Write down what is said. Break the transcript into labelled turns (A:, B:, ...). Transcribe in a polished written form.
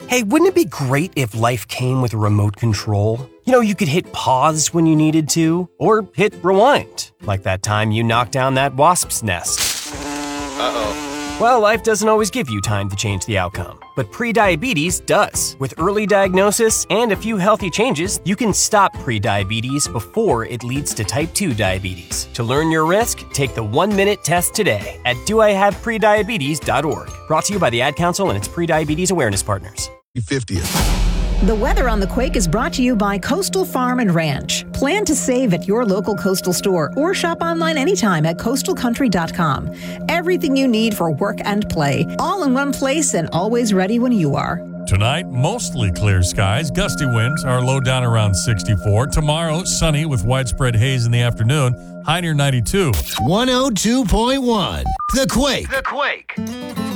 A: Hey, wouldn't it be great if life came with a remote control? You know, you could hit pause when you needed to, or hit rewind, like that time you knocked down that wasp's nest.
B: Uh-oh.
A: Well, life doesn't always give you time to change the outcome, but prediabetes does. With early diagnosis and a few healthy changes, you can stop prediabetes before it leads to type 2 diabetes. To learn your risk, take the 1-minute test today at doihaveprediabetes.org. Brought to you by the Ad Council and its prediabetes awareness partners.
C: 50th.
D: The weather on the Quake is brought to you by Coastal Farm and Ranch. Plan to save at your local Coastal store or shop online anytime at coastalcountry.com. Everything you need for work and play, all in one place and always ready when you are.
E: Tonight, mostly clear skies. Gusty winds are low down around 64. Tomorrow, sunny with widespread haze in the afternoon. High near 92.
C: 102.1. The Quake.
B: The Quake.